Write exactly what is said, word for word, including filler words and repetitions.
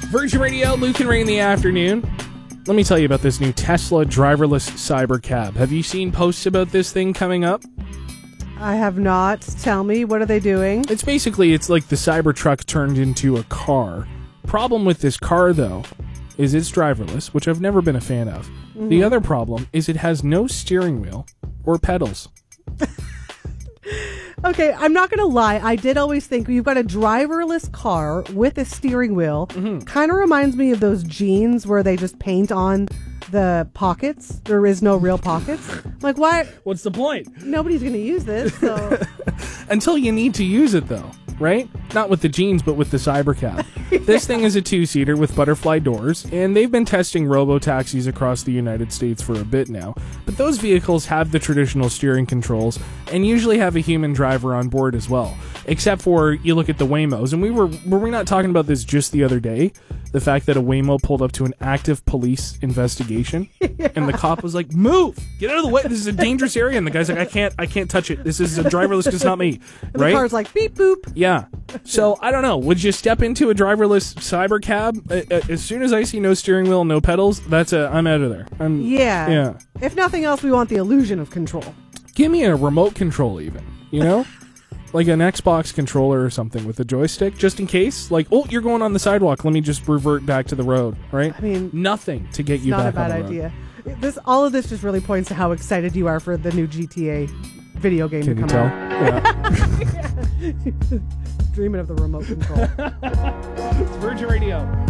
Virgin Radio, Luke and Ray in the afternoon. Let me tell you about this new Tesla driverless cyber cab. Have you seen posts about this thing coming up? I have not. Tell me, what are they doing? It's basically, it's like the Cybertruck turned into a car. Problem with this car, though, is it's driverless, which I've never been a fan of. Mm-hmm. The other problem is it has no steering wheel or pedals. Okay, I'm not going to lie. I did always think you've got a driverless car with a steering wheel. Mm-hmm. Kind of reminds me of those jeans where they just paint on the pockets. There is no real pockets. Like, why? What's the point? Nobody's going to use this. So. Until you need to use it, though, right? Not with the jeans, but with the Cybercab. Yeah. This thing is a two-seater with butterfly doors, and they've been testing robo-taxis across the United States for a bit now. But those vehicles have the traditional steering controls and usually have a human driver on board as well. Except for, you look at the Waymos, and we were were we not talking about this just the other day? The fact that a Waymo pulled up to an active police investigation, yeah. And the cop was like, "Move! Get out of the way! This is a dangerous area." And the guy's like, "I can't, I can't touch it. This is a driverless. It's not me." And right? The car's like beep boop. Yeah. So I don't know. Would you step into a driverless cyber cab? As soon as I see no steering wheel, no pedals, that's a I'm out of there. I'm, yeah. Yeah. If nothing else, we want the illusion of control. Give me a remote control, even. You know. Like an Xbox controller or something with a joystick, just in case. Like, oh, you're going on the sidewalk. Let me just revert back to the road, right? I mean, nothing to get you back on the road. Not a bad idea. This, all of this just really points to how excited you are for the new G T A video game Can to you come tell? out. Yeah. Dreaming of the remote control. It's Virgin Radio.